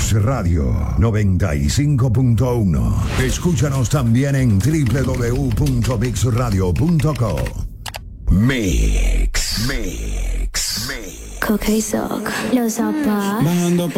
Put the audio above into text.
Mix Radio 95.1. Escúchanos también en www.mixradio.co. Mix. Coque Sock, los zapatos.